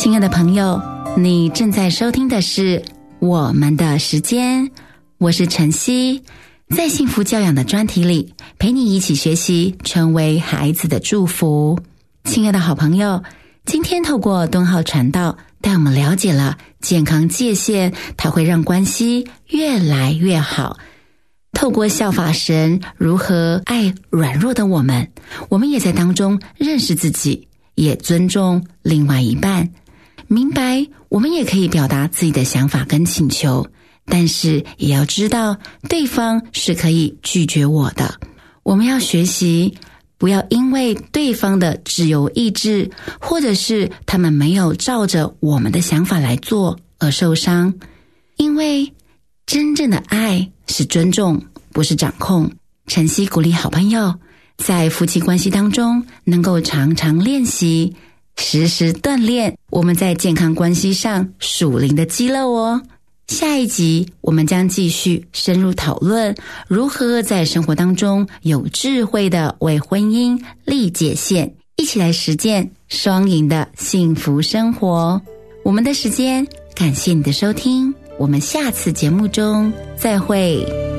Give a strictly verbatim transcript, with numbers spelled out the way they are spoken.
亲爱的朋友，你正在收听的是我们的时间，我是晨曦，在幸福教养的专题里，陪你一起学习成为孩子的祝福。亲爱的好朋友，今天透过敦浩传道带我们了解了健康界限，它会让关系越来越好。透过效法神如何爱软弱的我们，我们也在当中认识自己，也尊重另外一半，明白我们也可以表达自己的想法跟请求，但是也要知道对方是可以拒绝我的。我们要学习不要因为对方的自由意志，或者是他们没有照着我们的想法来做而受伤，因为真正的爱是尊重，不是掌控。晨曦鼓励好朋友在夫妻关系当中能够常常练习，时时锻炼我们在健康关系上属灵的肌肉哦。下一集我们将继续深入讨论如何在生活当中有智慧的为婚姻立界限，一起来实践双赢的幸福生活。我们的时间，感谢你的收听，我们下次节目中再会。